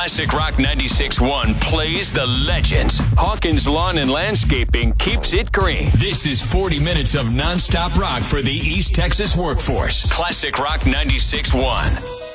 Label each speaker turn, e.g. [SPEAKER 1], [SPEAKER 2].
[SPEAKER 1] Classic Rock 96.1 plays the legends. Hawkins Lawn and Landscaping keeps it green. This is 40 minutes of nonstop rock for the East Texas workforce. Classic Rock 96.1.